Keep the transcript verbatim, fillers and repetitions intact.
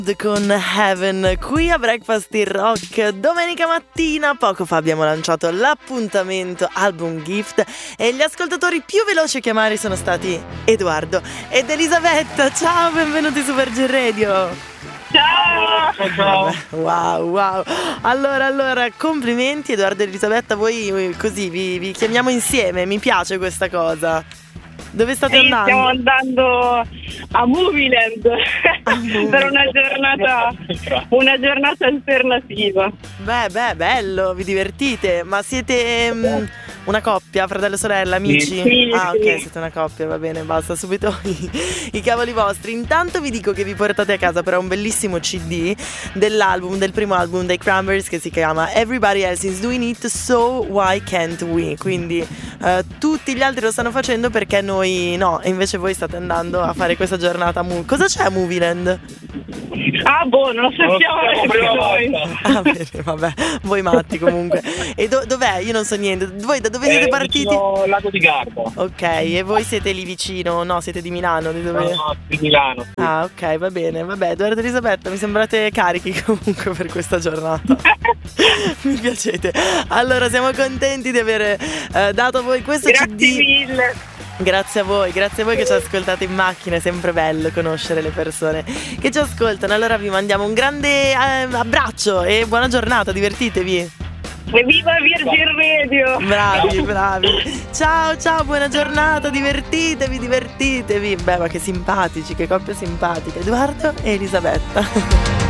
Con Heaven qui a Breakfast in Rock. Domenica mattina, poco fa abbiamo lanciato l'appuntamento Album Gift e gli ascoltatori più veloci a chiamare sono stati Edoardo ed Elisabetta. Ciao, benvenuti su Virgin Radio. Ciao! Ciao! Wow, wow. Allora, allora, complimenti Edoardo e Elisabetta, voi così vi, vi chiamiamo insieme, mi piace questa cosa. Dove state sì, andando? Stiamo andando a Movieland a Movie. per una giornata una giornata alternativa. Beh, beh, bello, vi divertite? Ma siete mh, una coppia, fratello, sorella, amici? Sì, ah, sì. ok, siete una coppia, va bene, basta subito i, i cavoli vostri. Intanto vi dico che vi portate a casa però un bellissimo C D dell'album, del primo album dei Cranberries che si chiama Everybody Else Is Doing It, So Why Can't We? Quindi uh, tutti gli altri lo stanno facendo perché noi no, e invece voi state andando a fare questa giornata a Movie. Cosa c'è a Movieland? Ah, boh, non lo sappiamo neanche noi. Ah, bene, vabbè, voi matti comunque. E do- dov'è? Io non so niente. Voi da dove siete Eh, partiti? vicino Lago di Garda. Ok, e voi siete lì vicino? No, siete di Milano? Di dove? No, di Milano. Sì. Ah, ok, va bene. Vabbè, Edoardo e Elisabetta, mi sembrate carichi comunque per questa giornata. Mi piacete. Allora, siamo contenti di aver eh, dato a voi questo Grazie C D. mille. Grazie a voi, grazie a voi che ci ascoltate in macchina, è sempre bello conoscere le persone che ci ascoltano. Allora vi mandiamo un grande eh, abbraccio e buona giornata, divertitevi. Evviva Virgin Radio! Bravi, bravi. Ciao, ciao, buona giornata, divertitevi, divertitevi. Beh, ma che simpatici, che coppia simpatica, Edoardo e Elisabetta.